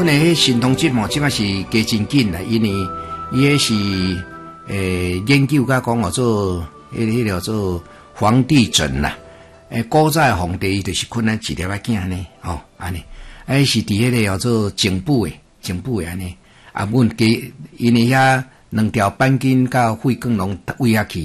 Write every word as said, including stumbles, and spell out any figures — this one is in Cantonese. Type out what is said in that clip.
的迄神通节目，即摆是加真紧啦，因为伊迄是诶研究甲讲哦做迄迄叫做皇帝枕啦。诶，古早皇帝伊就是困咱一粒仔囝呢，哦，安尼，诶是伫迄个叫做颈部诶，颈部诶安尼，啊，阮加因为遐两条板筋甲血管拢位下去。